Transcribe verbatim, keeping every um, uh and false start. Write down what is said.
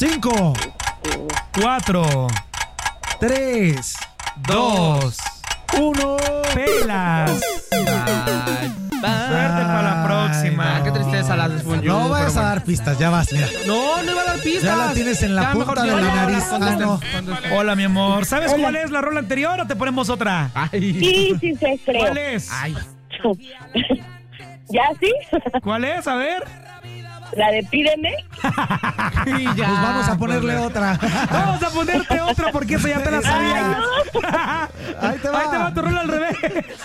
Cinco, cuatro, tres, dos, uno. Pelas. Suerte para la próxima. Ah, qué tristeza la de Fonju. No vayas a dar pistas, ya vas, mira. No, no iba a dar pistas. Ya la tienes en la Ya, punta mejor de di- la nariz. Contesten, Ah, no. contesten. Hola, mi amor. ¿Sabes Hola. cuál es la rola anterior o te ponemos otra? Ay. Sí, sí sé, creo. ¿Cuál es? Ay. ¿Ya sí? ¿Cuál es? A ver. La de Pídeme. Y ya, Pues vamos a ponerle pues, otra. Vamos a ponerte otra porque esa ya te la sabía. Ay, no. Ahí te va. Ahí te va tu rola al revés.